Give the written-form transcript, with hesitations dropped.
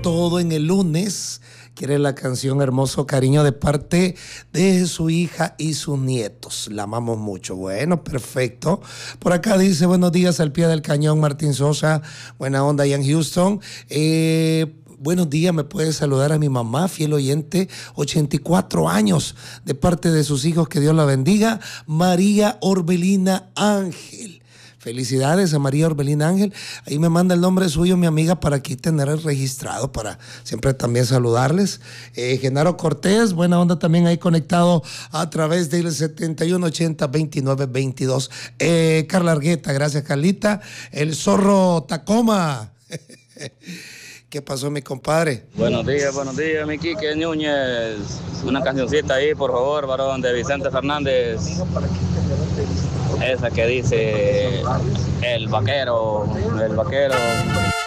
todo en el lunes. Quiere la canción Hermoso Cariño de parte de su hija y sus nietos. La amamos mucho. Bueno, perfecto. Por acá dice, buenos días al pie del cañón, Martín Sosa. Buena onda, Ian Houston. Buenos días, me puede saludar a mi mamá, fiel oyente, 84 años, de parte de sus hijos, que Dios la bendiga, María Orbelina Ángel. Felicidades a María Orbelina Ángel. Ahí me manda el nombre suyo, mi amiga, para aquí tener el registrado, para siempre también saludarles. Genaro Cortés, buena onda también ahí conectado a través del 7180-2922. Carla Argueta, gracias Carlita. El Zorro Tacoma. ¿Qué pasó, mi compadre? Buenos días, mi Quique Núñez. Una cancioncita ahí, por favor, varón, de Vicente Fernández. Esa que dice, el vaquero.